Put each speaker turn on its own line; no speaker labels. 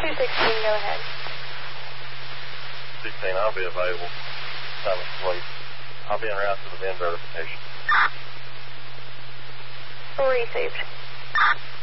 216, go ahead.
16, I'll be available. Time of sleep. I'll be en route to the VIN verification.
Received.